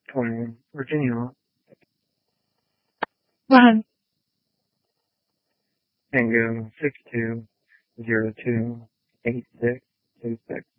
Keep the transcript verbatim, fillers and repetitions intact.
twenty, Virginia. One. Tango six two zero two eight six two six.